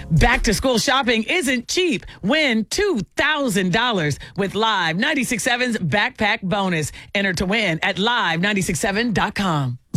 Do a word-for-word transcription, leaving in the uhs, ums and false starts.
Back to school shopping isn't cheap. Win two thousand dollars with Live ninety-six point seven's Backpack Bonus. Enter to win at live nine six seven dot com.